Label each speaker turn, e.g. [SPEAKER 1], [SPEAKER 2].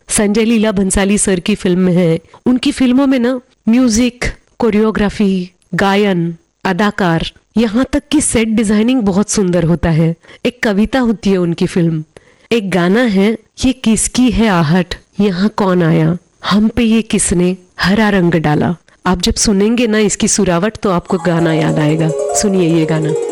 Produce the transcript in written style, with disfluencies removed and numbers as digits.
[SPEAKER 1] Sanjay Leela Bhansali sir की film है। उनकी फिल्मों में ना म्यूजिक, कोरियोग्राफी, गायन, अदाकार, यहाँ तक कि सेट डिजाइनिंग बहुत सुंदर होता है। एक कविता होती है उनकी फिल्म, एक गाना है, ये किसकी है आहट, यहाँ कौन आया, हम पे ये किसने हरा रंग डाला। आप जब सुनेंगे ना इसकी सुरावट तो आपको गाना याद आएगा। सुनिए ये गाना।